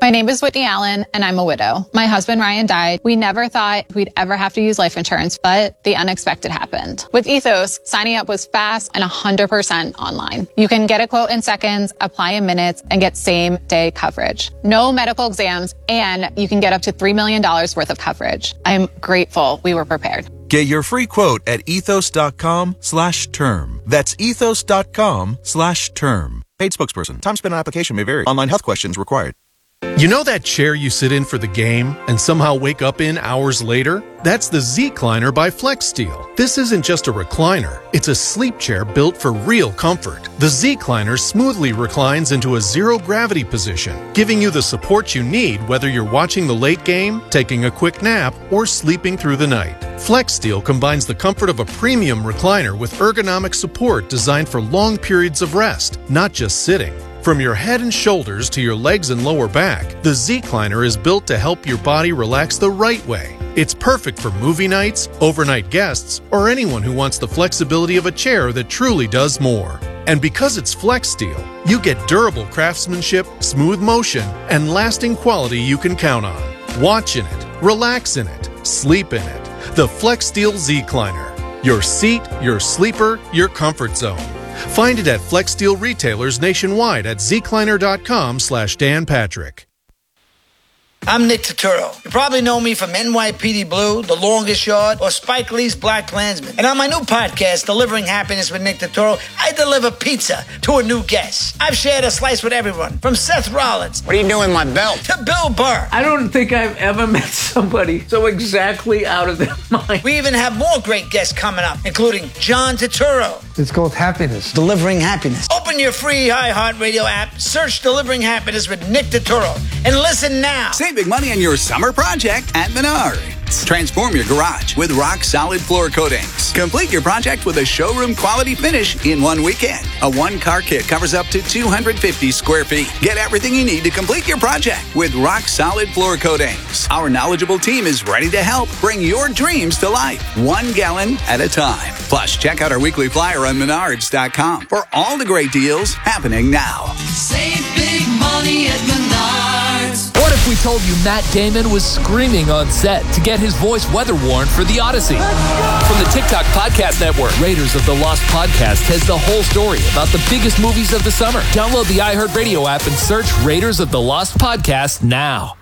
My name is Whitney Allen, and I'm a widow. My husband, Ryan, died. We never thought we'd ever have to use life insurance, but the unexpected happened. With Ethos, signing up was fast and 100% online. You can get a quote in seconds, apply in minutes, and get same-day coverage. No medical exams, and you can get up to $3 million worth of coverage. I'm grateful we were prepared. Get your free quote at ethos.com/term. That's ethos.com/term. Paid spokesperson. Time spent on application may vary. Online health questions required. You know that chair you sit in for the game and somehow wake up in hours later? That's the Z-Cliner by FlexSteel. This isn't just a recliner. It's a sleep chair built for real comfort. The Z-Cliner smoothly reclines into a zero-gravity position, giving you the support you need whether you're watching the late game, taking a quick nap, or sleeping through the night. FlexSteel combines the comfort of a premium recliner with ergonomic support designed for long periods of rest, not just sitting. From your head and shoulders to your legs and lower back, the Z-Cliner is built to help your body relax the right way. It's perfect for movie nights, overnight guests, or anyone who wants the flexibility of a chair that truly does more. And because it's FlexSteel, you get durable craftsmanship, smooth motion, and lasting quality you can count on. Watch in it, relax in it, sleep in it. The FlexSteel Z-Cliner. Your seat, your sleeper, your comfort zone. Find it at FlexSteel retailers nationwide at zcliner.com/Dan Patrick. I'm Nick Turturro. You probably know me from NYPD Blue, The Longest Yard, or Spike Lee's Black Klansman. And on my new podcast, Delivering Happiness with Nick Turturro, I deliver pizza to a new guest. I've shared a slice with everyone, from Seth Rollins. What are you doing with my belt? To Bill Burr. I don't think I've ever met somebody so exactly out of their mind. We even have more great guests coming up, including John Turturro. It's called Happiness. Delivering Happiness. Open your free iHeartRadio app, search Delivering Happiness with Nick Turturro, and listen now. Save big money on your summer project at Menards. Transform your garage with rock-solid floor coatings. Complete your project with a showroom-quality finish in one weekend. A one-car kit covers up to 250 square feet. Get everything you need to complete your project with rock-solid floor coatings. Our knowledgeable team is ready to help bring your dreams to life, 1 gallon at a time. Plus, check out our weekly flyer on Menards.com for all the great deals happening now. Save big money at Menards. What if we told you Matt Damon was screaming on set to get his voice weather worn for The Odyssey? From the TikTok Podcast Network, Raiders of the Lost Podcast has the whole story about the biggest movies of the summer. Download the iHeartRadio app and search Raiders of the Lost Podcast now.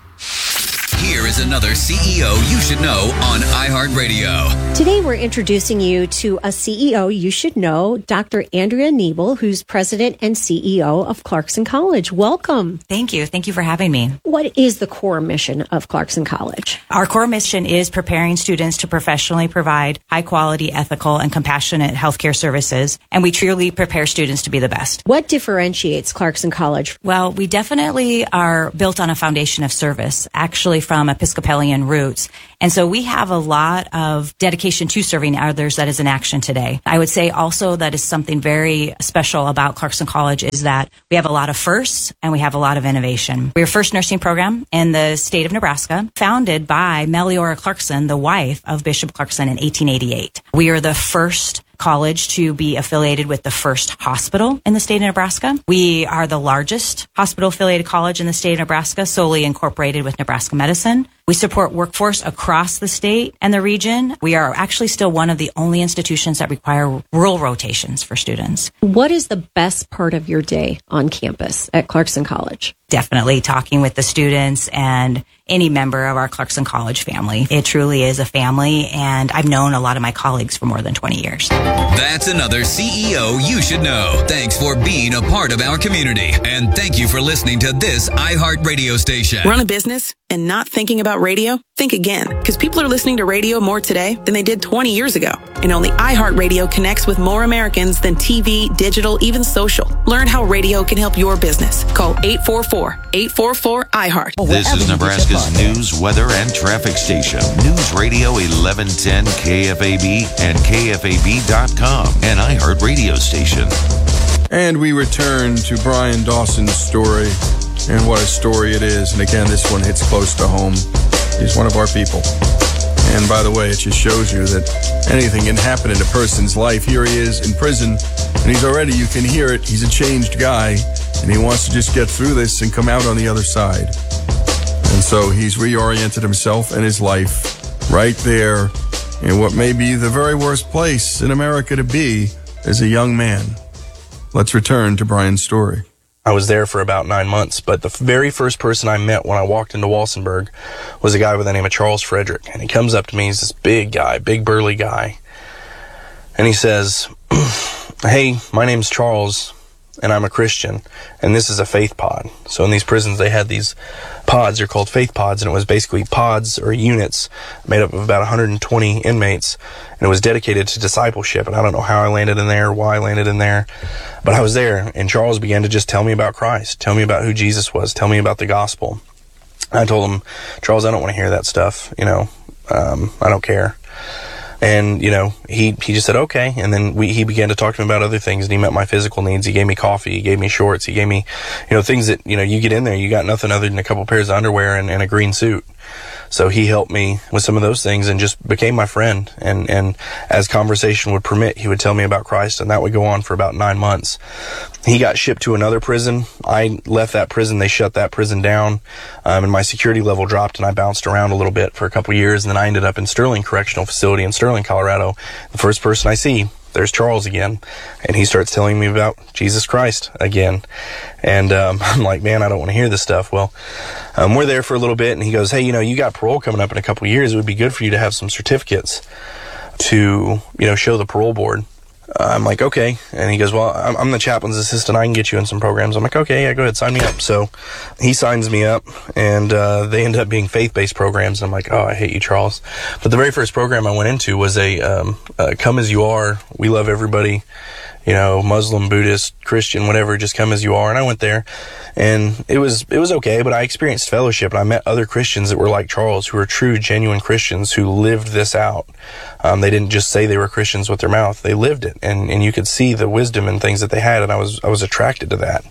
Here is another CEO You Should Know on iHeartRadio. Today we're introducing you to a CEO you should know, Dr. Andrea Nebel, who's president and CEO of Clarkson College. Welcome. Thank you. Thank you for having me. What is the core mission of Clarkson College? Our core mission is preparing students to professionally provide high quality, ethical, and compassionate healthcare services, and we truly prepare students to be the best. What differentiates Clarkson College? Well, we definitely are built on a foundation of service, actually from Episcopalian roots. And so we have a lot of dedication to serving others that is in action today. I would say also that is something very special about Clarkson College is that we have a lot of firsts and we have a lot of innovation. We're first nursing program in the state of Nebraska, founded by Meliora Clarkson, the wife of Bishop Clarkson in 1888. We are the first college to be affiliated with the first hospital in the state of Nebraska. We are the largest hospital-affiliated college in the state of Nebraska, solely incorporated with Nebraska Medicine. We support workforce across the state and the region. We are actually still one of the only institutions that require rural rotations for students. What is the best part of your day on campus at Clarkson College? Definitely talking with the students and any member of our Clarkson College family. It truly is a family, and I've known a lot of my colleagues for more than 20 years. That's another CEO You Should Know. Thanks for being a part of our community, and thank you for listening to this iHeart radio station. Run a business and not thinking about radio? Think again, because people are listening to radio more today than they did 20 years ago. And only iHeartRadio connects with more Americans than TV, digital, even social. Learn how radio can help your business. Call 844-844-iHeart. This is Nebraska's news, weather, and traffic station. News Radio 1110 KFAB and KFAB.com, an iHeart radio station. And we return to Brian Dawson's story. And what a story it is. And again, this one hits close to home. He's one of our people. And by the way, it just shows you that anything can happen in a person's life. Here he is in prison, and he's already, you can hear it, he's a changed guy, and he wants to just get through this and come out on the other side. And so he's reoriented himself and his life right there in what may be the very worst place in America to be as a young man. Let's return to Brian's story. I was there for about 9 months, but the very first person I met when I walked into Walsenburg was a guy by the name of Charles Frederick. And he comes up to me, he's this big guy, big burly guy. And he says, "Hey, my name's Charles, and I'm a Christian, and this is a faith pod." So in these prisons, they had these pods, they're called faith pods, and it was basically pods or units made up of about 120 inmates, and it was dedicated to discipleship. And I don't know how I landed in there, why I landed in there, but I was there, and Charles began to just tell me about Christ, tell me about who Jesus was, tell me about the gospel. I told him, "Charles, I don't want to hear that stuff, I don't care." And, he just said, okay. And then he began to talk to me about other things, and he met my physical needs. He gave me coffee. He gave me shorts. He gave me, things that, you get in there, you got nothing other than a couple pairs of underwear and a green suit. So he helped me with some of those things and just became my friend. And as conversation would permit, he would tell me about Christ, and that would go on for about 9 months. He got shipped to another prison. I left that prison. They shut that prison down, and my security level dropped, and I bounced around a little bit for a couple years, and then I ended up in Sterling Correctional Facility in Sterling, Colorado. The first person I see, there's Charles again, and he starts telling me about Jesus Christ again. And I'm like, man, I don't want to hear this stuff. Well, we're there for a little bit, and he goes, "Hey, you got parole coming up in a couple of years. It would be good for you to have some certificates to, show the parole board." I'm like, okay. And he goes, "Well, I'm the chaplain's assistant. I can get you in some programs." I'm like, okay, yeah, go ahead, sign me up. So he signs me up, and they end up being faith-based programs. I'm like, oh, I hate you, Charles. But the very first program I went into was a come as you are. We love everybody, Muslim, Buddhist, Christian, whatever, just come as you are. And I went there, and it was okay, but I experienced fellowship, and I met other Christians that were like Charles, who were true, genuine Christians who lived this out. They didn't just say they were Christians with their mouth. They lived it, and you could see the wisdom and things that they had, and I was attracted to that.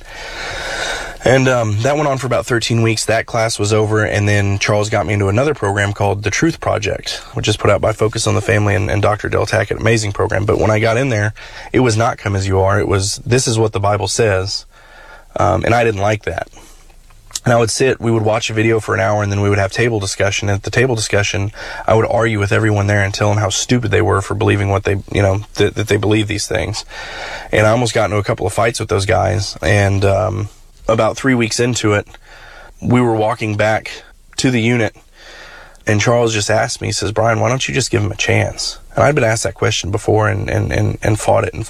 And that went on for about 13 weeks. That class was over, and then Charles got me into another program called The Truth Project, which is put out by Focus on the Family and Dr. Del Tackett. Amazing program. But when I got in there, it was not come as you are. It was, this is what the Bible says. And I didn't like that. And I would we would watch a video for an hour, and then we would have table discussion. And at the table discussion, I would argue with everyone there and tell them how stupid they were for believing what they, that they believe these things. And I almost got into a couple of fights with those guys. And about 3 weeks into it, we were walking back to the unit, and Charles just asked me, he says, "Brian, why don't you just give him a chance?" And I'd been asked that question before and fought it. And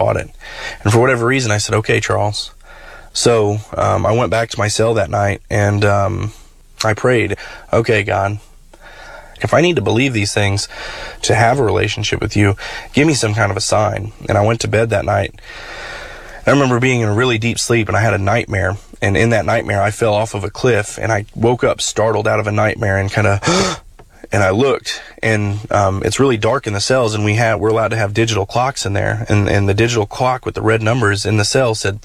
for whatever reason, I said, "Okay, Charles." So I went back to my cell that night, and I prayed, "Okay, God, if I need to believe these things to have a relationship with you, give me some kind of a sign." And I went to bed that night. I remember being in a really deep sleep, and I had a nightmare. And in that nightmare, I fell off of a cliff, and I woke up startled out of a nightmare and kind of, and I looked, and it's really dark in the cells, and we're allowed to have digital clocks in there. And the digital clock with the red numbers in the cell said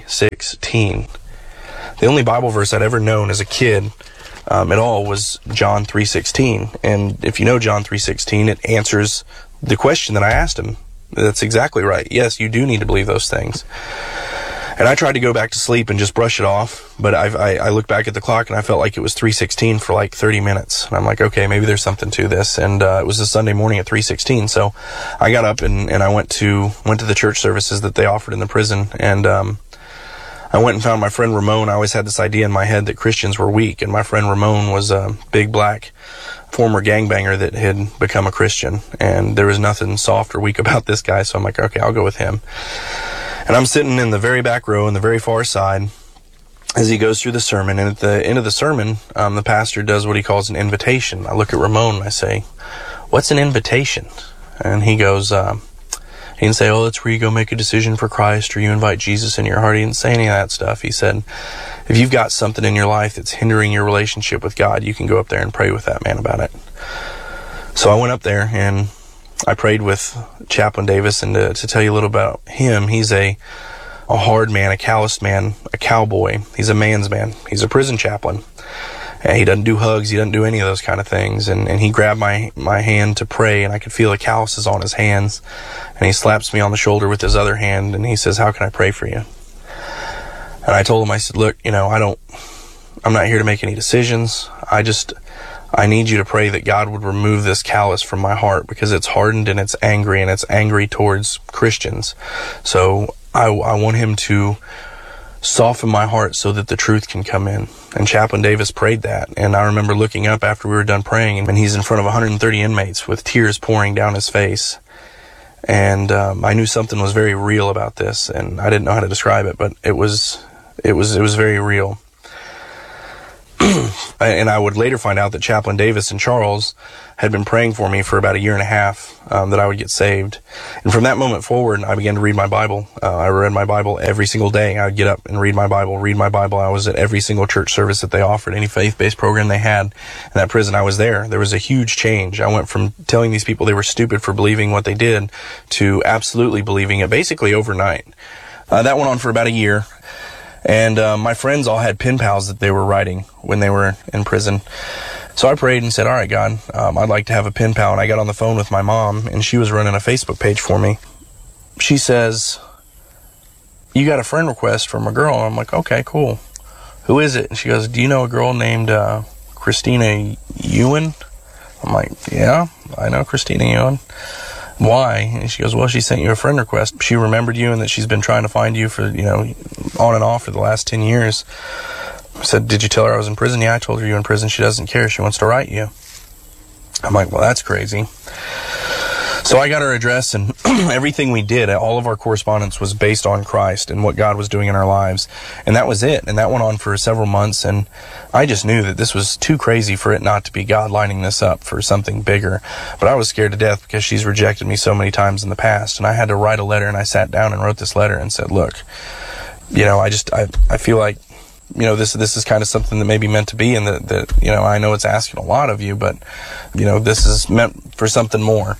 3:16. The only Bible verse I'd ever known as a kid at all was John 3:16. And if you know John 3:16, it answers the question that I asked him. That's exactly right. Yes, you do need to believe those things. And I tried to go back to sleep and just brush it off, but I looked back at the clock, and I felt like it was 3:16 for like 30 minutes. And I'm like, okay, maybe there's something to this. And it was a Sunday morning at 3:16, so I got up and I went to the church services that they offered in the prison. And I went and found my friend Ramon. I always had this idea in my head that Christians were weak, and my friend Ramon was a big black former gangbanger that had become a Christian, and there was nothing soft or weak about this guy, so I'm like, okay, I'll go with him. And I'm sitting in the very back row in the very far side as he goes through the sermon, and at the end of the sermon, the pastor does what he calls an invitation. I look at Ramon and I say, "What's an invitation?" And he goes, he didn't say, "Oh, that's where you go make a decision for Christ, or you invite Jesus in your heart." He didn't say any of that stuff. He said, if you've got something in your life that's hindering your relationship with God, you can go up there and pray with that man about it. So I went up there and I prayed with Chaplain Davis, and to tell you a little about him, he's a hard man, a calloused man, a cowboy. He's a man's man. He's a prison chaplain. And he doesn't do hugs. He doesn't do any of those kind of things. And he grabbed my hand to pray, and I could feel the calluses on his hands. And he slaps me on the shoulder with his other hand, and he says, "How can I pray for you?" And I told him, I said, "Look, I'm not here to make any decisions. I need you to pray that God would remove this callous from my heart, because it's hardened and it's angry towards Christians. So I want him to soften my heart so that the truth can come in. And Chaplain Davis prayed that. And I remember looking up after we were done praying, and he's in front of 130 inmates with tears pouring down his face. And I knew something was very real about this, and I didn't know how to describe it, but it was very real. And I would later find out that Chaplain Davis and Charles had been praying for me for about a year and a half, that I would get saved. And from that moment forward, I began to read my Bible. I read my Bible every single day. I would get up and read my Bible. I was at every single church service that they offered, any faith-based program they had in that prison. I was there. There was a huge change. I went from telling these people they were stupid for believing what they did to absolutely believing it, basically overnight. That went on for about a year. And my friends all had pen pals that they were writing when they were in prison. So I prayed and said, all right, God, I'd like to have a pen pal. And I got on the phone with my mom, and she was running a Facebook page for me. She says, you got a friend request from a girl. And I'm like, okay, cool. Who is it? And she goes, do you know a girl named Christina Ewan? I'm like, yeah, I know Christina Ewan. Why? And she goes, well, she sent you a friend request. She remembered you and that she's been trying to find you for, on and off for the last 10 years. I said, did you tell her I was in prison? Yeah, I told her you were in prison. She doesn't care. She wants to write you. I'm like, well, that's crazy. So I got her address, and everything we did, all of our correspondence was based on Christ and what God was doing in our lives. And that was it. And that went on for several months. And I just knew that this was too crazy for it not to be God lining this up for something bigger. But I was scared to death because she's rejected me so many times in the past. And I had to write a letter, and I sat down and wrote this letter and said, look, I feel like, this is kind of something that may be meant to be, and that I know it's asking a lot of you, but, this is meant for something more.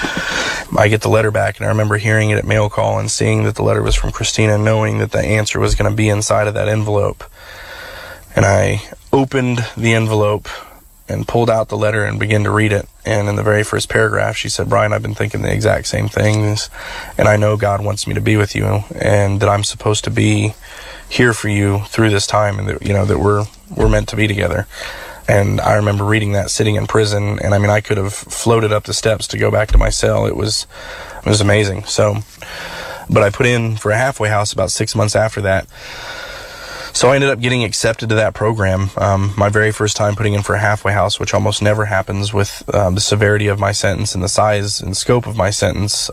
I get the letter back, and I remember hearing it at mail call and seeing that the letter was from Christina, knowing that the answer was going to be inside of that envelope. And I opened the envelope and pulled out the letter and began to read it. And in the very first paragraph, she said, Brian, I've been thinking the exact same things, and I know God wants me to be with you, and that I'm supposed to be here for you through this time, and that, that we're meant to be together. And I remember reading that sitting in prison, and I could have floated up the steps to go back to my cell. It was amazing. So, but I put in for a halfway house about 6 months after that. So I ended up getting accepted to that program. My very first time putting in for a halfway house, which almost never happens with the severity of my sentence and the size and scope of my sentence.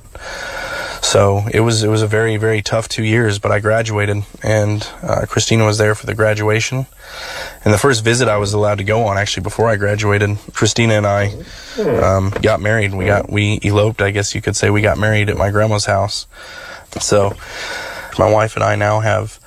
So it was a very, very tough 2 years, but I graduated, and Christina was there for the graduation. And the first visit I was allowed to go on, actually, before I graduated, Christina and I got married. We eloped, I guess you could say. We got married at my grandma's house. So my wife and I now have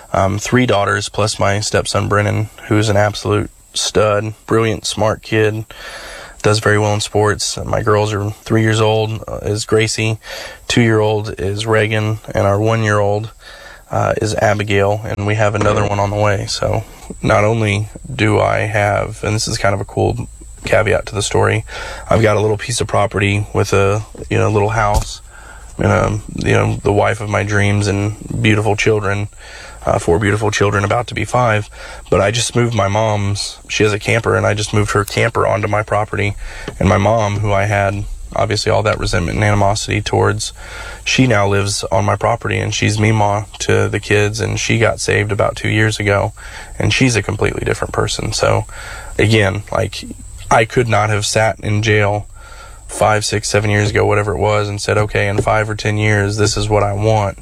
3 daughters, plus my stepson Brennan, who's an absolute stud, brilliant, smart kid. Does very well in sports. My girls are 3 years old, is Gracie, 2-year-old is Reagan, and our 1-year-old is Abigail, and we have another one on the way. So not only do I have, and this is kind of a cool caveat to the story, I've got a little piece of property with a little house, and the wife of my dreams and beautiful children. 4 beautiful children, about to be 5. But I just moved my mom's, she has a camper, and I just moved her camper onto my property. And my mom, who I had obviously all that resentment and animosity towards, she now lives on my property, and she's Meemaw to the kids, and she got saved about 2 years ago, and she's a completely different person. So again, I could not have sat in jail 5, 6, 7 years ago, whatever it was, and said, okay, in 5 or 10 years, this is what I want.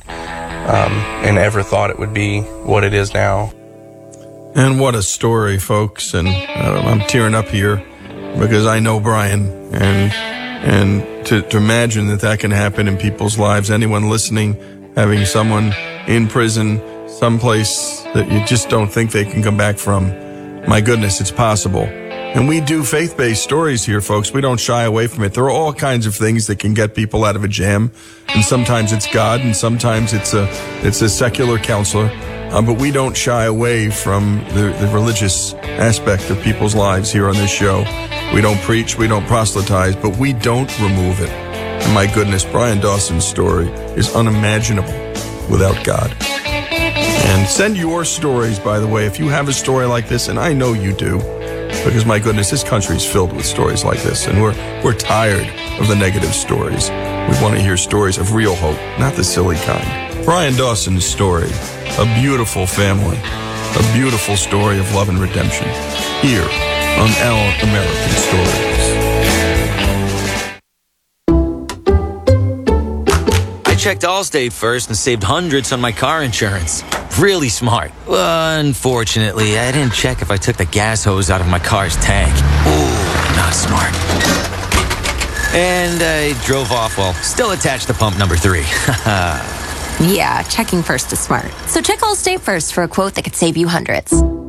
And ever thought it would be what it is now. And what a story, folks. And I'm tearing up here because I know Brian, and to imagine that can happen in people's lives. Anyone listening, having someone in prison, someplace that you just don't think they can come back from. My goodness, it's possible. And we do faith-based stories here, folks. We don't shy away from it. There are all kinds of things that can get people out of a jam. And sometimes it's God, and sometimes it's a secular counselor. But we don't shy away from the religious aspect of people's lives here on this show. We don't preach, we don't proselytize, but we don't remove it. And my goodness, Brian Dawson's story is unimaginable without God. And send your stories, by the way, if you have a story like this, and I know you do, because my goodness, this country's filled with stories like this, and we're tired of the negative stories. We want to hear stories of real hope, not the silly kind. Brian Dawson's story, a beautiful family, a beautiful story of love and redemption, here on Our American Stories. I checked Allstate first and saved hundreds on my car insurance. Really smart. Unfortunately, I didn't check if I took the gas hose out of my car's tank. Ooh, not smart. And I drove off while still attached to pump number 3. Yeah, checking first is smart. So check Allstate first for a quote that could save you hundreds.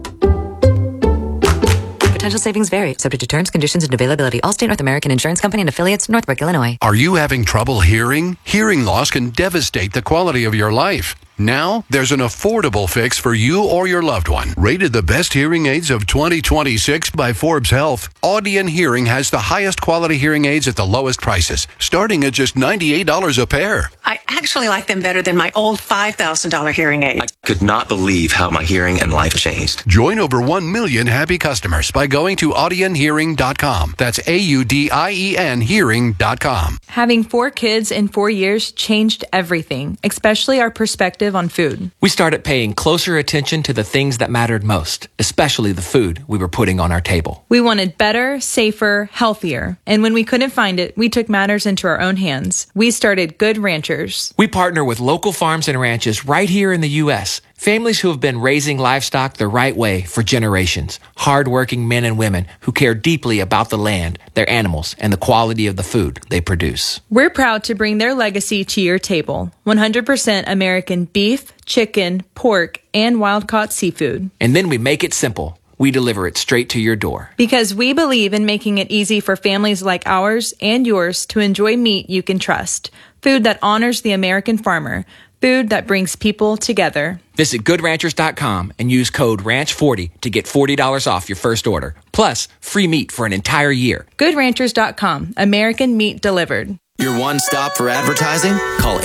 Potential savings vary, subject to terms, conditions, and availability. Allstate North American Insurance Company and affiliates, Northbrook, Illinois. Are you having trouble hearing? Hearing loss can devastate the quality of your life. Now, there's an affordable fix for you or your loved one. Rated the best hearing aids of 2026 by Forbes Health, Audion Hearing has the highest quality hearing aids at the lowest prices, starting at just $98 a pair. I actually like them better than my old $5,000 hearing aid. I could not believe how my hearing and life changed. Join over 1 million happy customers by going to audionhearing.com. That's AUDIEN hearing.com. Having 4 kids in 4 years changed everything, especially our perspective on food. We started paying closer attention to the things that mattered most, especially the food we were putting on our table. We wanted better, safer, healthier. And when we couldn't find it, we took matters into our own hands. We started Good Ranchers. We partner with local farms and ranches right here in the U.S., families who have been raising livestock the right way for generations. Hard-working men and women who care deeply about the land, their animals, and the quality of the food they produce. We're proud to bring their legacy to your table. 100% American beef, chicken, pork, and wild-caught seafood. And then we make it simple. We deliver it straight to your door. Because we believe in making it easy for families like ours and yours to enjoy meat you can trust. Food that honors the American farmer. Food that brings people together. Visit GoodRanchers.com and use code RANCH40 to get $40 off your first order. Plus, free meat for an entire year. GoodRanchers.com. American meat delivered. Your one stop for advertising? Call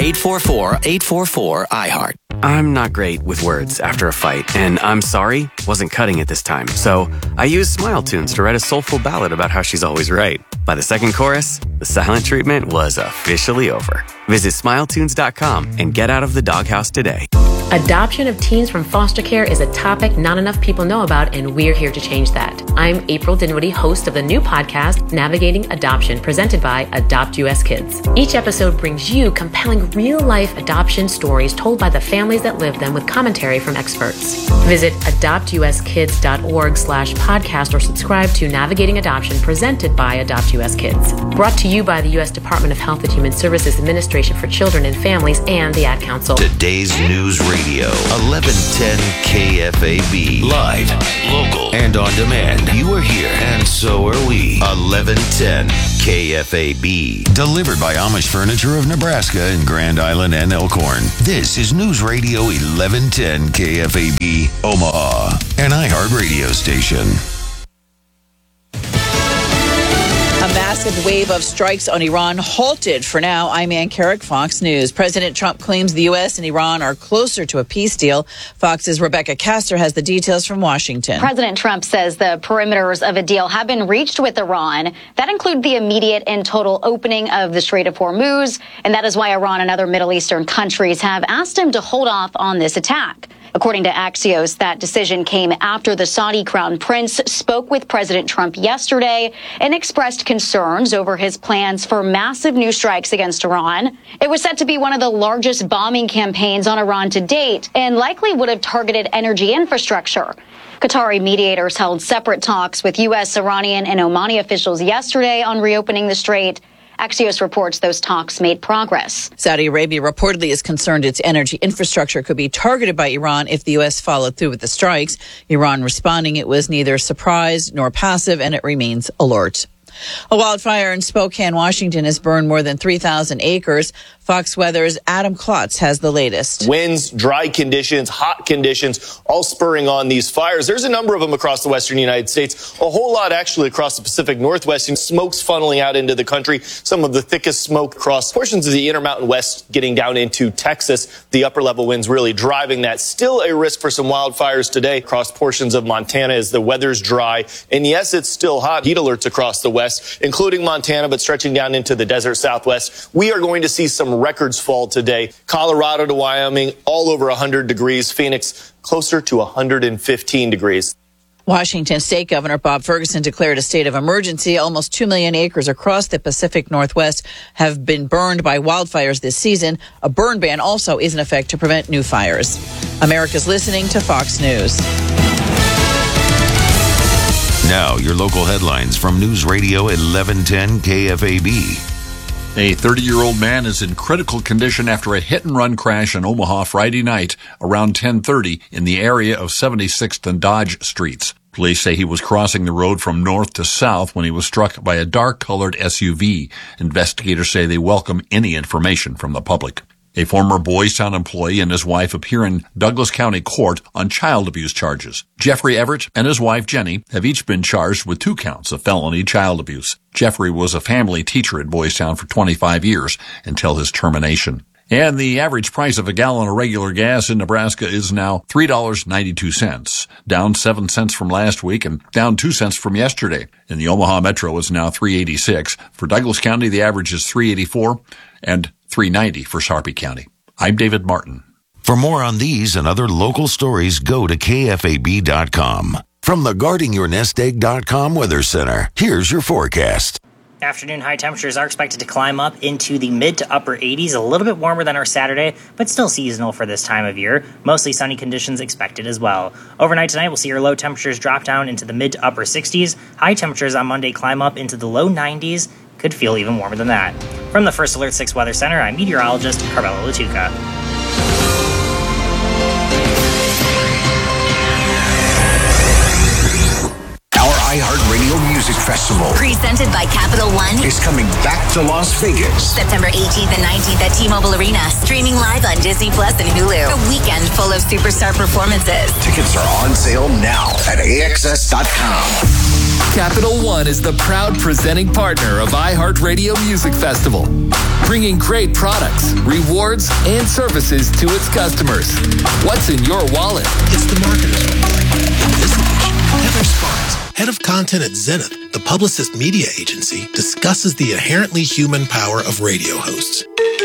844-844-iHeart. I'm not great with words after a fight, and I'm sorry, wasn't cutting it this time. So I used Smile Tunes to write a soulful ballad about how she's always right. By the second chorus, the silent treatment was officially over. Visit SmileTunes.com and get out of the doghouse today. Adoption of teens from foster care is a topic not enough people know about, and we're here to change that. I'm April Dinwiddie, host of the new podcast, Navigating Adoption, presented by Adopt US Kids. Each episode brings you compelling real-life adoption stories told by the families that live them with commentary from experts. Visit adoptuskids.org/podcast or subscribe to Navigating Adoption, presented by Adopt US Kids. Brought to you by the U.S. Department of Health and Human Services Administration for Children and Families and the Ad Council. Today's News Radio, 1110 KFAB. Live, local, and on demand. You are here, and so are we. 1110 KFAB. Delivered by Amish Furniture of Nebraska in Grand Island and Elkhorn. This is News Radio 1110 KFAB, Omaha, an iHeart radio station. A massive wave of strikes on Iran halted for now. I'm Ann Carrick, Fox News. President Trump claims the U.S. and Iran are closer to a peace deal. Fox's Rebecca Castor has the details from Washington. President Trump says the perimeters of a deal have been reached with Iran. That include the immediate and total opening of the Strait of Hormuz. And that is why Iran and other Middle Eastern countries have asked him to hold off on this attack. According to Axios, that decision came after the Saudi crown prince spoke with President Trump yesterday and expressed concerns over his plans for massive new strikes against Iran. It was said to be one of the largest bombing campaigns on Iran to date and likely would have targeted energy infrastructure. Qatari mediators held separate talks with U.S., Iranian, and Omani officials yesterday on reopening the strait. Axios reports those talks made progress. Saudi Arabia reportedly is concerned its energy infrastructure could be targeted by Iran if the U.S. followed through with the strikes. Iran responding it was neither surprised nor passive, and it remains alert. A wildfire in Spokane, Washington has burned more than 3,000 acres. Fox Weather's Adam Klotz has the latest. Winds, dry conditions, hot conditions, all spurring on these fires. There's a number of them across the western United States, a whole lot actually across the Pacific Northwest. Smoke's funneling out into the country. Some of the thickest smoke across portions of the Intermountain West getting down into Texas. The upper level winds really driving that. Still a risk for some wildfires today across portions of Montana as the weather's dry. And yes, it's still hot. Heat alerts across the west, including Montana, but stretching down into the desert Southwest. We are going to see some records fall today. Colorado to Wyoming, all over 100 degrees. Phoenix, closer to 115 degrees. Washington State Governor Bob Ferguson declared a state of emergency. Almost 2 million acres across the Pacific Northwest have been burned by wildfires this season. A burn ban also is in effect to prevent new fires. America's listening to Fox News. Now, your local headlines from News Radio 1110 KFAB. A 30-year-old man is in critical condition after a hit-and-run crash in Omaha Friday night around 10:30 in the area of 76th and Dodge Streets. Police say he was crossing the road from north to south when he was struck by a dark-colored SUV. Investigators say they welcome any information from the public. A former Boys Town employee and his wife appear in Douglas County Court on child abuse charges. Jeffrey Everett and his wife Jenny have each been charged with 2 counts of felony child abuse. Jeffrey was a family teacher at Boys Town for 25 years until his termination. And the average price of a gallon of regular gas in Nebraska is now $3.92, down 7 cents from last week and down 2 cents from yesterday. In the Omaha Metro, it's now $3.86. For Douglas County, the average is $3.84 and $3.90 for Sarpy County. I'm David Martin. For more on these and other local stories, go to KFAB.com. From the GuardingYourNestEgg.com Weather Center, here's your forecast. Afternoon high temperatures are expected to climb up into the mid to upper 80s, a little bit warmer than our Saturday, but still seasonal for this time of year. Mostly sunny conditions expected as well. Overnight tonight, we'll see our low temperatures drop down into the mid to upper 60s. High temperatures on Monday climb up into the low 90s. Could feel even warmer than that. From the First Alert 6 Weather Center, I'm meteorologist Carmelo Latuca. iHeartRadio Music Festival, presented by Capital One, is coming back to Las Vegas. September 18th and 19th at T-Mobile Arena, streaming live on Disney Plus and Hulu. A weekend full of superstar performances. Tickets are on sale now at AXS.com. Capital One is the proud presenting partner of iHeartRadio Music Festival, bringing great products, rewards, and services to its customers. What's in your wallet? It's the marketer's wallet. In this edition, Heather Sparks, head of content at Zenith, the Publicist media agency, discusses the inherently human power of radio hosts.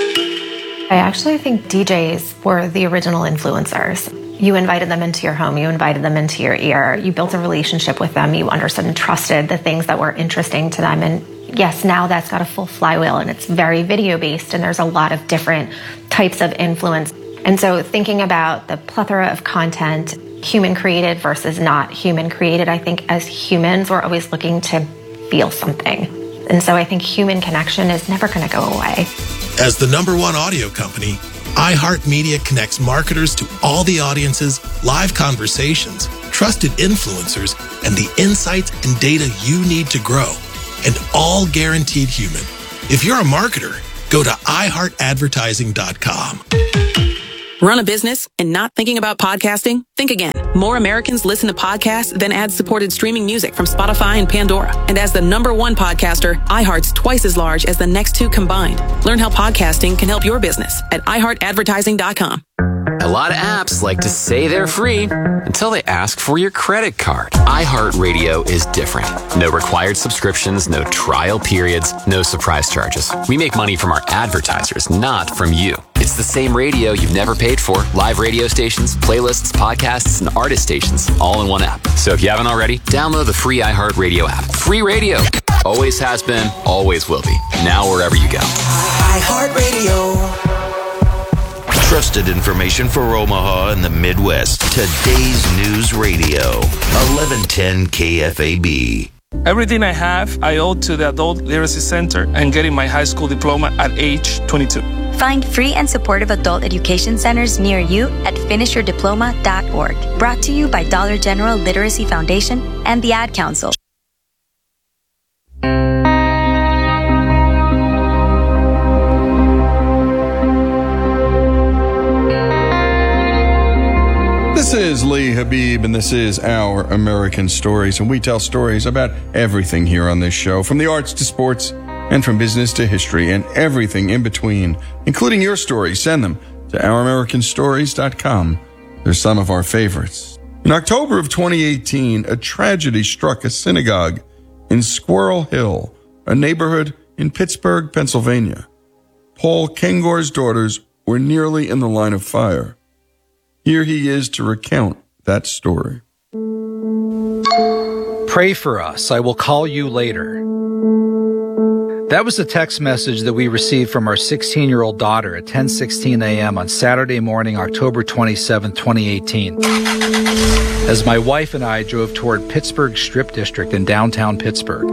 I actually think DJs were the original influencers. You invited them into your home, you invited them into your ear, you built a relationship with them, you understood and trusted the things that were interesting to them. And yes, now that's got a full flywheel and it's very video based and there's a lot of different types of influence. And so thinking about the plethora of content, human created versus not human created, I think as humans, we're always looking to feel something. And so I think human connection is never going to go away. As the #1 audio company, iHeartMedia connects marketers to all the audiences, live conversations, trusted influencers, and the insights and data you need to grow, and all guaranteed human. If you're a marketer, go to iHeartAdvertising.com. Run a business and not thinking about podcasting? Think again. More Americans listen to podcasts than ad-supported streaming music from Spotify and Pandora. And as the #1 podcaster, iHeart's twice as large as the next 2 combined. Learn how podcasting can help your business at iHeartAdvertising.com. A lot of apps like to say they're free until they ask for your credit card. iHeartRadio is different. No required subscriptions, no trial periods, no surprise charges. We make money from our advertisers, not from you. It's the same radio you've never paid for. Live radio stations, playlists, podcasts, and artist stations, all in one app. So if you haven't already, download the free iHeartRadio app. Free radio. Always has been, always will be. Now wherever you go. iHeartRadio. Trusted information for Omaha and the Midwest. Today's News Radio, 1110 KFAB. Everything I have, I owe to the Adult Literacy Center and getting my high school diploma at age 22. Find free and supportive adult education centers near you at finishyourdiploma.org. Brought to you by Dollar General Literacy Foundation and the Ad Council. is Lee Habib, and this is Our American Stories, and we tell stories about everything here on this show, from the arts to sports, and from business to history, and everything in between, including your stories. Send them to ouramericanstories.com. They're some of our favorites. In October of 2018, a tragedy struck a synagogue in Squirrel Hill, a neighborhood in Pittsburgh, Pennsylvania. Paul Kengor's daughters were nearly in the line of fire. Here he is to recount that story. Pray for us. I will call you later. That was the text message that we received from our 16-year-old daughter at 10:16 a.m. on Saturday morning, October 27, 2018, as my wife and I drove toward Pittsburgh Strip District in downtown Pittsburgh.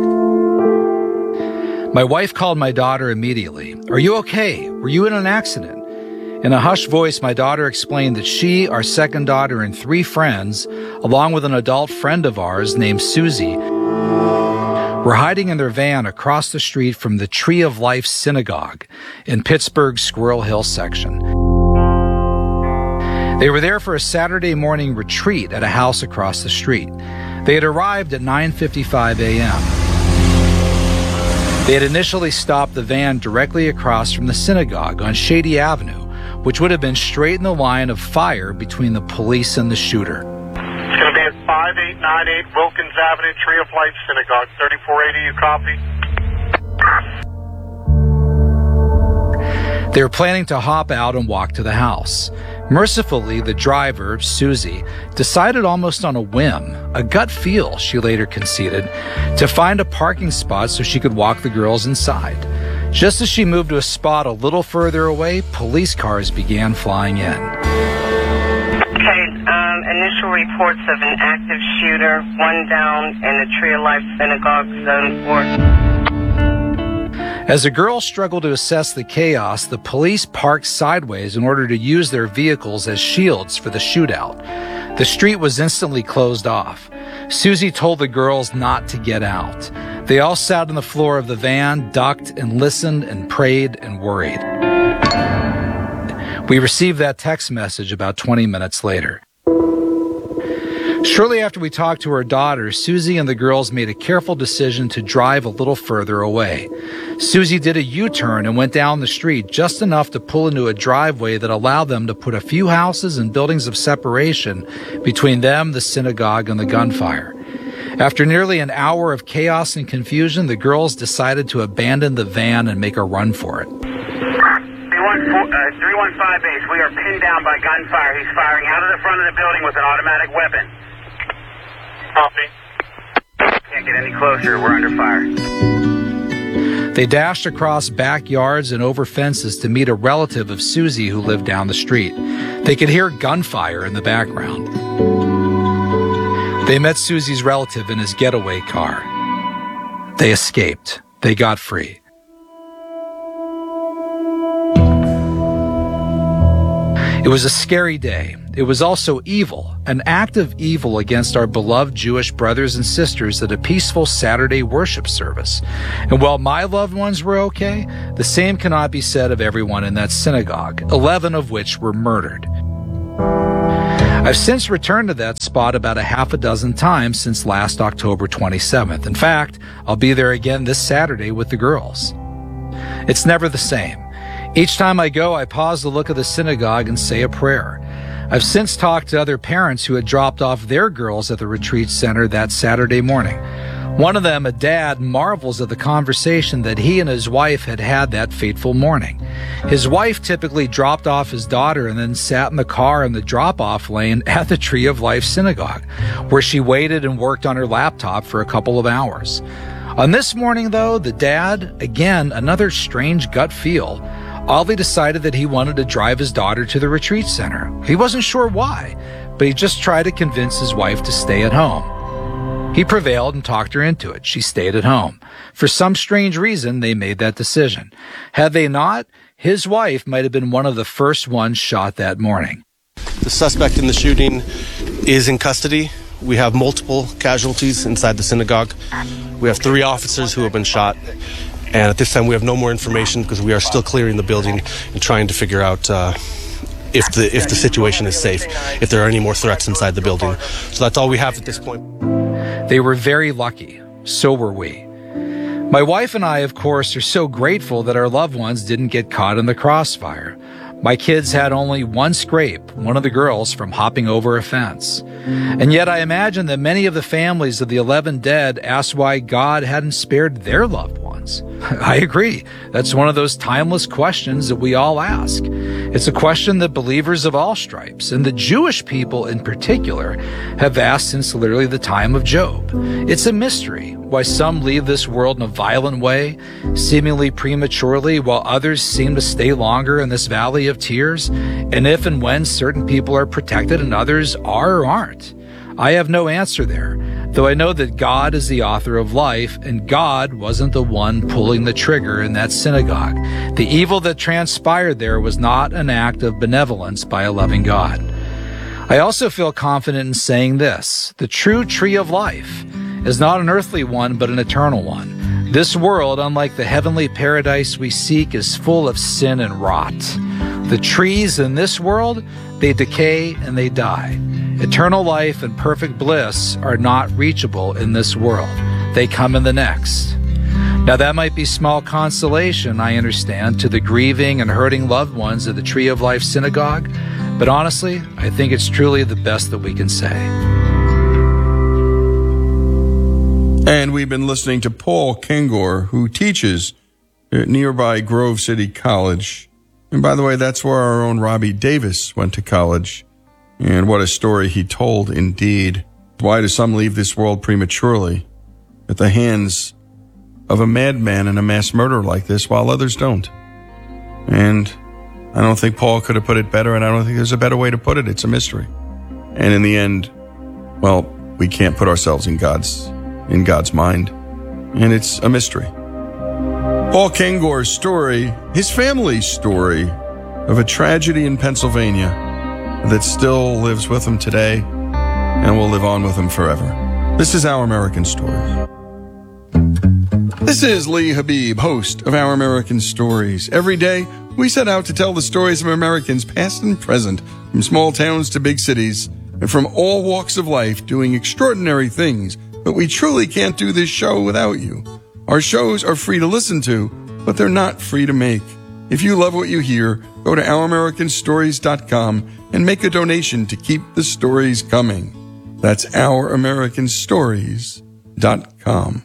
My wife called my daughter immediately. "Are you okay? Were you in an accident?" In a hushed voice, my daughter explained that she, our second daughter, and 3 friends, along with an adult friend of ours named Susie, were hiding in their van across the street from the Tree of Life Synagogue in Pittsburgh's Squirrel Hill section. They were there for a Saturday morning retreat at a house across the street. They had arrived at 9:55 a.m. They had initially stopped the van directly across from the synagogue on Shady Avenue, which would have been straight in the line of fire between the police and the shooter. It's going to be at 5898 Wilkins Avenue, Tree of Life Synagogue, 3480, you copy? They were planning to hop out and walk to the house. Mercifully, the driver, Susie, decided almost on a whim, a gut feel, she later conceded, to find a parking spot so she could walk the girls inside. Just as she moved to a spot a little further away, police cars began flying in. Okay, initial reports of an active shooter, one down in the Tree of Life Synagogue, Zone 4. As the girls struggled to assess the chaos, the police parked sideways in order to use their vehicles as shields for the shootout. The street was instantly closed off. Susie told the girls not to get out. They all sat on the floor of the van, ducked and listened and prayed and worried. We received that text message about 20 minutes later. Shortly after we talked to her daughter, Susie and the girls made a careful decision to drive a little further away. Susie did a U-turn and went down the street just enough to pull into a driveway that allowed them to put a few houses and buildings of separation between them, the synagogue, and the gunfire. After nearly an hour of chaos and confusion, the girls decided to abandon the van and make a run for it. 315 base, we are pinned down by gunfire. He's firing out of the front of the building with an automatic weapon. Copy. Can't get any closer, we're under fire. They dashed across backyards and over fences to meet a relative of Susie who lived down the street. They could hear gunfire in the background. They met Susie's relative in his getaway car. They escaped. They got free. It was a scary day. It was also evil, an act of evil against our beloved Jewish brothers and sisters at a peaceful Saturday worship service. And while my loved ones were okay, the same cannot be said of everyone in that synagogue, 11 of which were murdered. I've since returned to that spot about a half a dozen times since last October 27th. In fact, I'll be there again this Saturday with the girls. It's never the same. Each time I go, I pause to look at the synagogue and say a prayer. I've since talked to other parents who had dropped off their girls at the retreat center that Saturday morning. One of them, a dad, marvels at the conversation that he and his wife had had that fateful morning. His wife typically dropped off his daughter and then sat in the car in the drop-off lane at the Tree of Life Synagogue, where she waited and worked on her laptop for a couple of hours. On this morning, though, the dad, again, another strange gut feel, oddly decided that he wanted to drive his daughter to the retreat center. He wasn't sure why, but he just tried to convince his wife to stay at home. He prevailed and talked her into it. She stayed at home. For some strange reason, they made that decision. Had they not, his wife might have been one of the first ones shot that morning. The suspect in the shooting is in custody. We have multiple casualties inside the synagogue. We have 3 officers who have been shot. And at this time, we have no more information because we are still clearing the building and trying to figure out if the situation is safe, if there are any more threats inside the building. So that's all we have at this point. They were very lucky. So were we. My wife and I, of course, are so grateful that our loved ones didn't get caught in the crossfire. My kids had only one scrape, one of the girls from hopping over a fence. And yet I imagine that many of the families of the 11 dead asked why God hadn't spared their loved ones. I agree. That's one of those timeless questions that we all ask. It's a question that believers of all stripes, and the Jewish people in particular, have asked since literally the time of Job. It's a mystery why some leave this world in a violent way, seemingly prematurely, while others seem to stay longer in this valley of tears, and if and when certain people are protected and others are or aren't. I have no answer there, though I know that God is the author of life, and God wasn't the one pulling the trigger in that synagogue. The evil that transpired there was not an act of benevolence by a loving God. I also feel confident in saying this: the true tree of life is not an earthly one, but an eternal one. This world, unlike the heavenly paradise we seek, is full of sin and rot. The trees in this world, they decay and they die. Eternal life and perfect bliss are not reachable in this world. They come in the next. Now that might be small consolation, I understand, to the grieving and hurting loved ones of the Tree of Life Synagogue, but honestly, I think it's truly the best that we can say. And we've been listening to Paul Kengor, who teaches at nearby Grove City College. And by the way, that's where our own Robbie Davis went to college. And what a story he told, indeed. Why do some leave this world prematurely at the hands of a madman and a mass murderer like this, while others don't? And I don't think Paul could have put it better, and I don't think there's a better way to put it. It's a mystery. And in the end, well, we can't put ourselves in God's mind, and it's a mystery. Paul Kengor's story, his family's story of a tragedy in Pennsylvania that still lives with him today and will live on with him forever. This is Our American Stories. This is Lee Habib, host of Our American Stories. Every day, we set out to tell the stories of Americans past and present, from small towns to big cities, and from all walks of life, doing extraordinary things. But we truly can't do this show without you. Our shows are free to listen to, but they're not free to make. If you love what you hear, go to ouramericanstories.com and make a donation to keep the stories coming. That's ouramericanstories.com.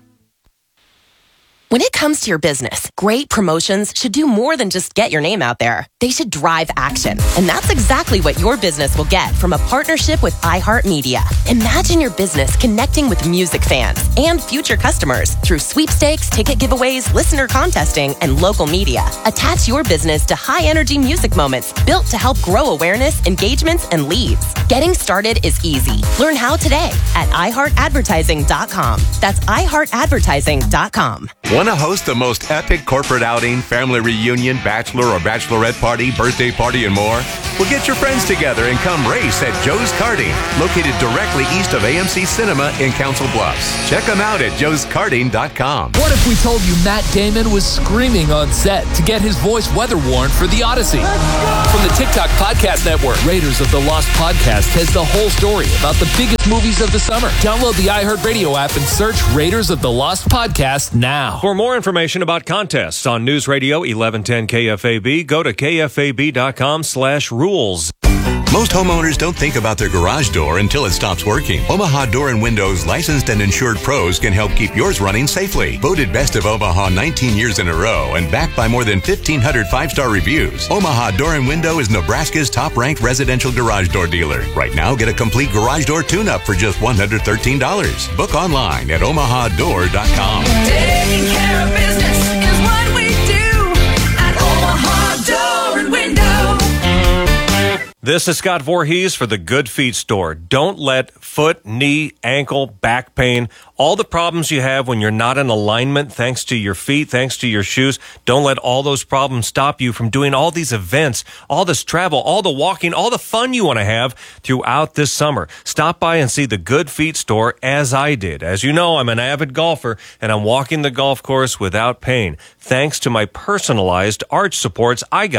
When it comes to your business, great promotions should do more than just get your name out there. They should drive action. And that's exactly what your business will get from a partnership with iHeartMedia. Imagine your business connecting with music fans and future customers through sweepstakes, ticket giveaways, listener contesting, and local media. Attach your business to high-energy music moments built to help grow awareness, engagements, and leads. Getting started is easy. Learn how today at iHeartAdvertising.com. That's iHeartAdvertising.com. Want to host the most epic corporate outing, family reunion, bachelor or bachelorette party, birthday party, and more? Well, get your friends together and come race at Joe's Karting, located directly east of AMC Cinema in Council Bluffs. Check them out at joeskarting.com. What if we told you Matt Damon was screaming on set to get his voice weather worn for The Odyssey? From the TikTok Podcast Network, Raiders of the Lost Podcast has the whole story about the biggest movies of the summer. Download the iHeartRadio app and search Raiders of the Lost Podcast now. For more information about contests on News Radio 1110 KFAB, go to kfab.com/rules. Most homeowners don't think about their garage door until it stops working. Omaha Door and Windows licensed and insured pros can help keep yours running safely. Voted Best of Omaha 19 years in a row and backed by more than 1,500 five-star reviews, Omaha Door and Window is Nebraska's top-ranked residential garage door dealer. Right now, get a complete garage door tune-up for just $113. Book online at omahadoor.com. Taking care of business is what we do at Omaha Door and Window. This is Scott Voorhees for the Good Feet Store. Don't let foot, knee, ankle, back pain, all the problems you have when you're not in alignment thanks to your feet, thanks to your shoes, don't let all those problems stop you from doing all these events, all this travel, all the walking, all the fun you want to have throughout this summer. Stop by and see the Good Feet Store as I did. As you know, I'm an avid golfer and I'm walking the golf course without pain. Thanks to my personalized arch supports I got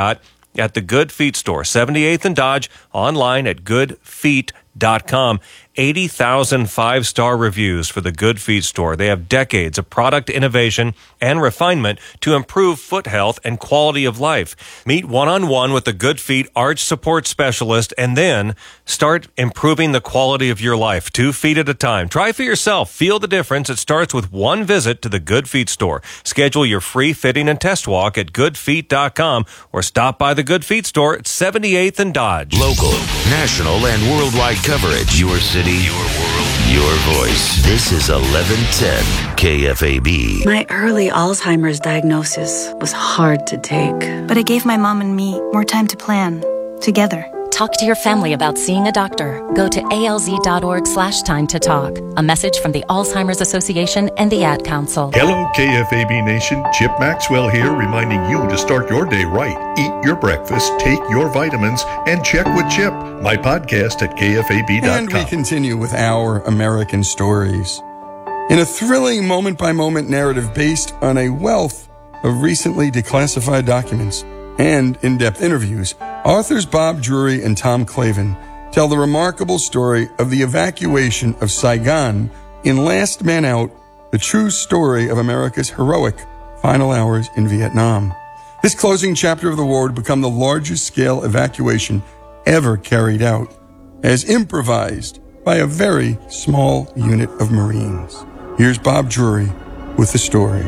at the Good Feet store, 78th and Dodge, online at goodfeet.com. 80,000 five-star reviews for the Good Feet store. They have decades of product innovation and refinement to improve foot health and quality of life. Meet one-on-one with the Good Feet arch support specialist and then start improving the quality of your life, 2 feet at a time. Try for yourself. Feel the difference. It starts with one visit to the Good Feet store. Schedule your free fitting and test walk at goodfeet.com or stop by the Good Feet store at 78th and Dodge. Local, national, and worldwide coverage. Your city, your world, your voice. This is 1110 KFAB. My early Alzheimer's diagnosis was hard to take. But it gave my mom and me more time to plan, together. Talk to your family about seeing a doctor. Go to alz.org/time to talk. A message from the Alzheimer's Association and the Ad Council. Hello, KFAB Nation. Chip Maxwell here, reminding you to start your day right. Eat your breakfast, take your vitamins, and check with Chip. My podcast at KFAB.com. And we continue with Our American Stories. In a thrilling moment-by-moment narrative based on a wealth of recently declassified documents and in-depth interviews, authors Bob Drury and Tom Clavin tell the remarkable story of the evacuation of Saigon in Last Man Out, the true story of America's heroic final hours in Vietnam. This closing chapter of the war would become the largest scale evacuation ever carried out, as improvised by a very small unit of Marines. Here's Bob Drury with the story.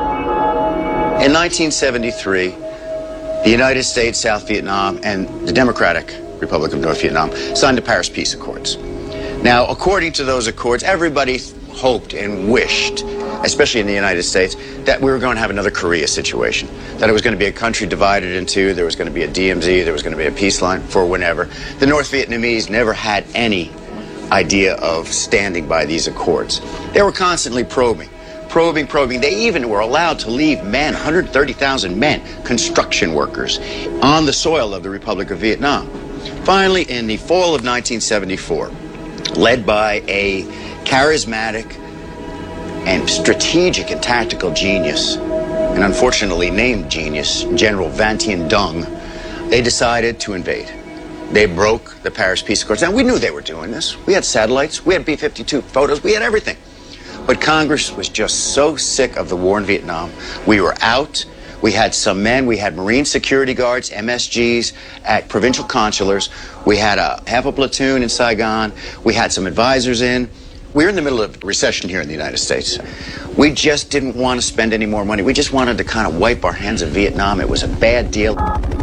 In 1973, the United States, South Vietnam, and the Democratic Republic of North Vietnam signed the Paris Peace Accords. Now, according to those accords, everybody hoped and wished, especially in the United States, that we were going to have another Korea situation, that it was going to be a country divided in two, there was going to be a DMZ, there was going to be a peace line for whenever. The North Vietnamese never had any idea of standing by these accords. They were constantly probing. They even were allowed to leave men, 130,000 men, construction workers, on the soil of the Republic of Vietnam. Finally, in the fall of 1974, led by a charismatic and strategic and tactical genius, and unfortunately named genius, General Van Tien Dung, they decided to invade. They broke the Paris Peace Accords. Now, we knew they were doing this. We had satellites, we had B-52 photos, we had everything. But Congress was just so sick of the war in Vietnam. We were out. We had some men. We had Marine security guards, MSGs, at provincial consulars. We had half a platoon in Saigon. We had some advisors in. We were in the middle of a recession here in the United States. We just didn't want to spend any more money. We just wanted to kind of wipe our hands of Vietnam. It was a bad deal.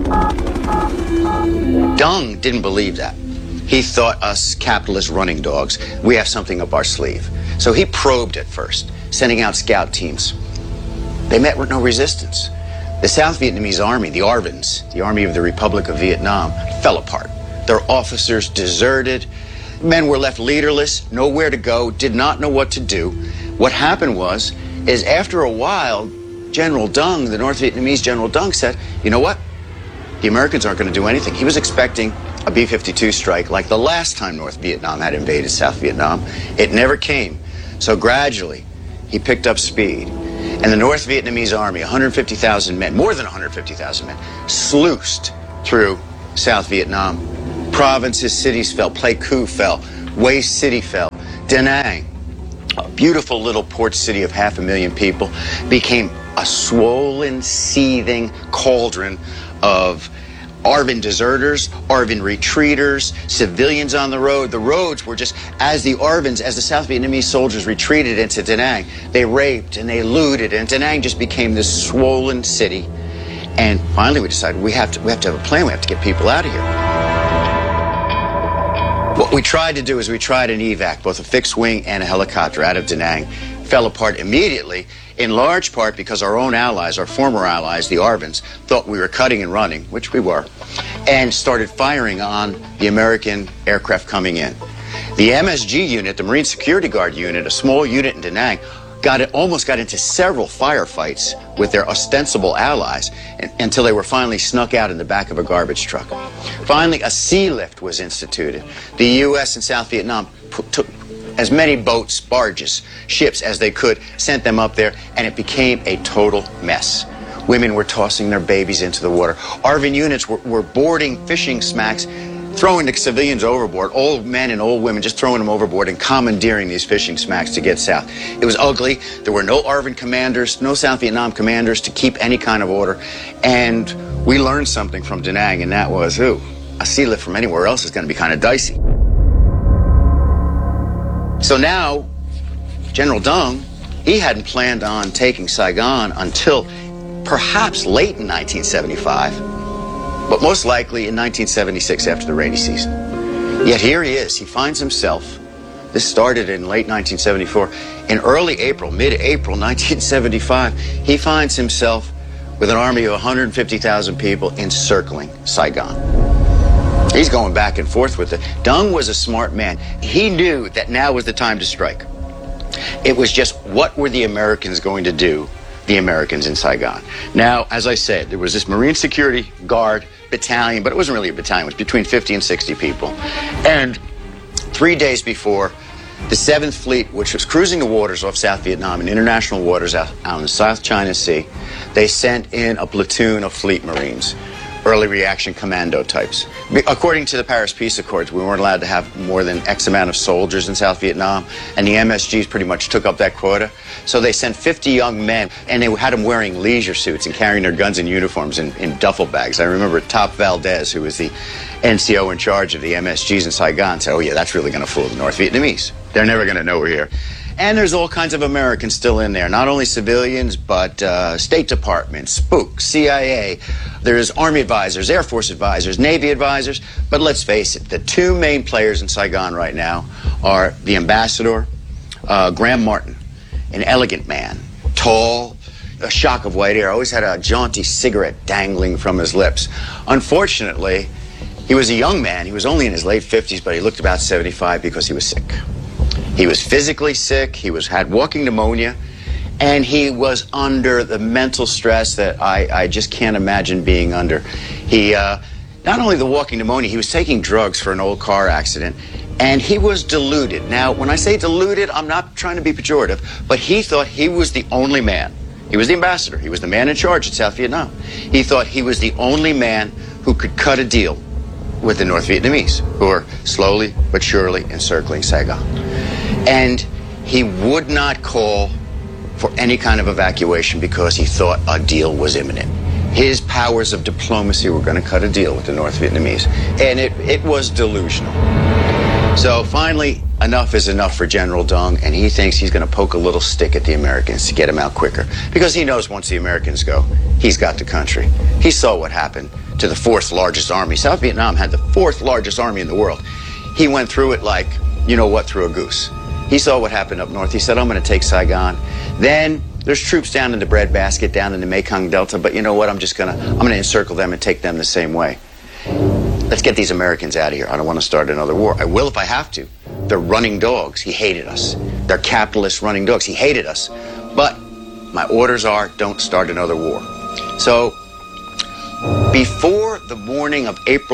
Dung didn't believe that. He thought us capitalist running dogs, we have something up our sleeve. So he probed at first, sending out scout teams. They met with no resistance. The South Vietnamese army, the ARVNs, the Army of the Republic of Vietnam, fell apart. Their officers deserted. Men were left leaderless, nowhere to go, did not know what to do. What happened is after a while, General Dung, the North Vietnamese General Dung, said, you know what? The Americans aren't going to do anything. He was expecting a B-52 strike like the last time North Vietnam had invaded South Vietnam. It never came. So gradually, he picked up speed. And the North Vietnamese army, 150,000 men, more than 150,000 men, sluiced through South Vietnam. Provinces, cities fell. Pleiku fell. Hue City fell. Da Nang, a beautiful little port city of 500,000 people, became a swollen, seething cauldron of ARVN deserters, ARVN retreaters, civilians on the road. The roads were just, as the ARVNs, as the South Vietnamese soldiers retreated into Da Nang, they raped and they looted, and Da Nang just became this swollen city. And finally we decided we have to have a plan. We have to get people out of here. What we tried to do is we tried an evac, both a fixed wing and a helicopter out of Da Nang. Fell apart immediately, in large part because our own allies, our former allies, the ARVNs, thought we were cutting and running, which we were, and started firing on the American aircraft coming in. The MSG unit, the Marine Security Guard unit, a small unit in Da Nang, almost got into several firefights with their ostensible allies until they were finally snuck out in the back of a garbage truck. Finally, a sea lift was instituted. The U.S. and South Vietnam took as many boats, barges, ships as they could, sent them up there, and it became a total mess. Women were tossing their babies into the water. ARVN units were boarding fishing smacks, throwing the civilians overboard, old men and old women just throwing them overboard and commandeering these fishing smacks to get south. It was ugly. There were no ARVN commanders, no South Vietnam commanders to keep any kind of order. And we learned something from Da Nang, and that was, a sea lift from anywhere else is going to be kind of dicey. So now, General Deng, he hadn't planned on taking Saigon until perhaps late in 1975. But most likely in 1976 after the rainy season. Yet here he is. He finds himself, this started in late 1974, in early April, mid-April 1975, he finds himself with an army of 150,000 people encircling Saigon. He's going back and forth with it. Deng was a smart man. He knew that now was the time to strike. It was just, what were the Americans going to do, the Americans in Saigon? Now, as I said, there was this Marine Security Guard battalion, but it wasn't really a battalion. It was between 50 and 60 people. And 3 days before, the 7th Fleet, which was cruising the waters off South Vietnam in international waters out in the South China Sea, they sent in a platoon of Fleet Marines, early reaction commando types. According to the Paris Peace Accords, we weren't allowed to have more than X amount of soldiers in South Vietnam, and the MSGs pretty much took up that quota. So they sent 50 young men, and they had them wearing leisure suits and carrying their guns and uniforms in duffel bags. I remember Top Valdez, who was the NCO in charge of the MSGs in Saigon, said, "Oh yeah, that's really going to fool the North Vietnamese. They're never going to know we're here." And there's all kinds of Americans still in there, not only civilians, but State Department, Spook, CIA. There's Army advisors, Air Force advisors, Navy advisors. But let's face it, the two main players in Saigon right now are the ambassador, Graham Martin, an elegant man, tall, a shock of white hair, always had a jaunty cigarette dangling from his lips. Unfortunately, he was a young man. He was only in his late 50s, but he looked about 75 because he was sick. He was physically sick, he had walking pneumonia, and he was under the mental stress that I just can't imagine being under. He, not only the walking pneumonia, he was taking drugs for an old car accident, and he was deluded. Now, when I say deluded, I'm not trying to be pejorative, but he thought he was the only man. He was the ambassador, he was the man in charge in South Vietnam. He thought he was the only man who could cut a deal with the North Vietnamese, who are slowly but surely encircling Saigon. And he would not call for any kind of evacuation because he thought a deal was imminent. His powers of diplomacy were going to cut a deal with the North Vietnamese. And it was delusional. So finally, enough is enough for General Deng, and he thinks he's going to poke a little stick at the Americans to get them out quicker. Because he knows once the Americans go, he's got the country. He saw what happened to the 4th largest army. South Vietnam had the 4th largest army in the world. He went through it like, you know what, through a goose. He saw what happened up north. He said, I'm going to take Saigon. Then there's troops down in the breadbasket, down in the Mekong Delta, but you know what, I'm going to encircle them and take them the same way. Let's get these Americans out of here. I don't want to start another war. I will if I have to. They're running dogs. He hated us. They're capitalist running dogs. He hated us. But my orders are, don't start another war. So before the morning of April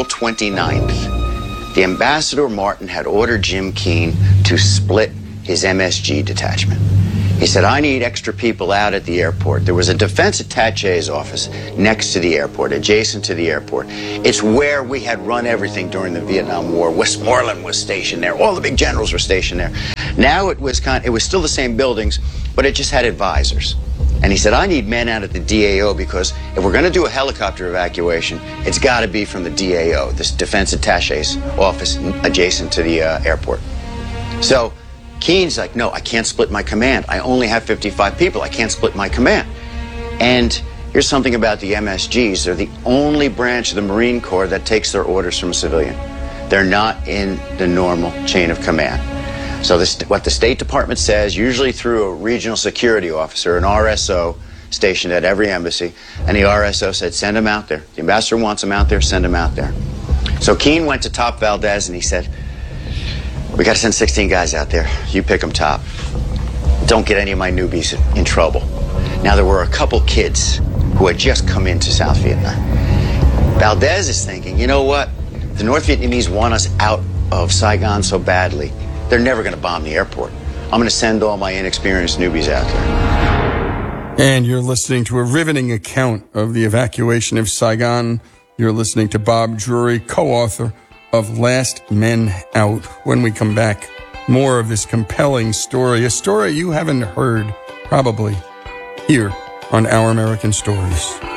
29th, the Ambassador Martin had ordered Jim Keane to split his MSG detachment. He said, I need extra people out at the airport. There was a defense attache's office next to the airport, adjacent to the airport. It's where we had run everything during the Vietnam War. Westmoreland was stationed there. All the big generals were stationed there. Now it was still the same buildings, but it just had advisors. And he said, I need men out at the DAO because if we're going to do a helicopter evacuation, it's got to be from the DAO, this defense attache's office adjacent to the airport. So Keene's like, no, I can't split my command. I only have 55 people. I can't split my command. And here's something about the MSGs. They're the only branch of the Marine Corps that takes their orders from a civilian. They're not in the normal chain of command. So what the State Department says, usually through a regional security officer, an RSO stationed at every embassy, and the RSO said, send him out there. The ambassador wants him out there, send him out there. So Keene went to Top Valdez and he said, we got to send 16 guys out there. You pick them top. Don't get any of my newbies in trouble. Now, there were a couple kids who had just come into South Vietnam. Valdez is thinking, you know what? The North Vietnamese want us out of Saigon so badly, they're never going to bomb the airport. I'm going to send all my inexperienced newbies out there. And you're listening to a riveting account of the evacuation of Saigon. You're listening to Bob Drury, co-author of Last Men Out. When we come back, more of this compelling story, a story you haven't heard probably here on Our American Stories.